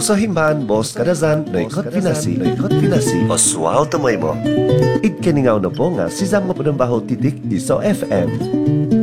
Usahiman bos kadazan no ikot pinasi. Oswal tumoy mo. Ikkeningaw na po nga si Zang Mapunambaho Titik Iso FM.